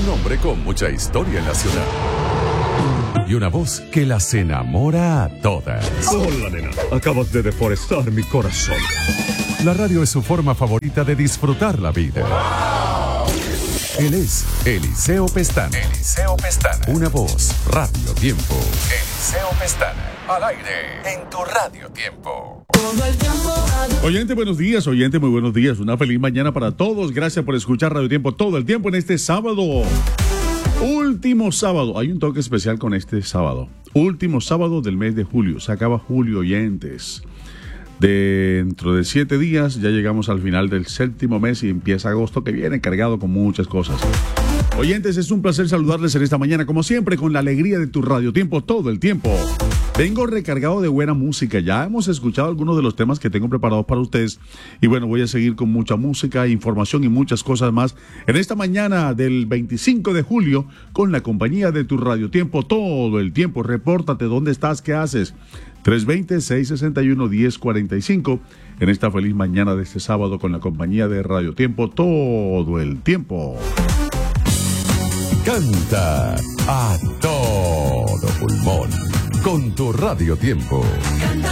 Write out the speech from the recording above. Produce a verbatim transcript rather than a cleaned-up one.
hombre con mucha historia en la ciudad. Y una voz que las enamora a todas. Hola, nena. Acabas de deforestar mi corazón. La radio es su forma favorita de disfrutar la vida. Él es Eliseo Pestana. Eliseo Pestana. Una voz, Radio Tiempo. Eliseo Pestana. Al aire, en tu Radio Tiempo. Oyente, buenos días. Oyente, muy buenos días. Una feliz mañana para todos. Gracias por escuchar Radio Tiempo todo el tiempo en este sábado. Último sábado. Hay un toque especial con este sábado. Último sábado del mes de julio. Se acaba julio, oyentes. Dentro de siete días ya llegamos al final del séptimo mes y empieza agosto, que viene cargado con muchas cosas. Oyentes, es un placer saludarles en esta mañana, como siempre, con la alegría de tu Radio Tiempo todo el tiempo. Vengo recargado de buena música. Ya hemos escuchado algunos de los temas que tengo preparados para ustedes. Y bueno, voy a seguir con mucha música, información y muchas cosas más en esta mañana del veinticinco de julio con la compañía de tu Radio Tiempo todo el tiempo. Repórtate, ¿dónde estás? ¿Qué haces? tres dos cero, seis seis uno, uno cero cuatro cinco en esta feliz mañana de este sábado con la compañía de Radio Tiempo todo el tiempo. Canta a todo pulmón con tu Radio Tiempo.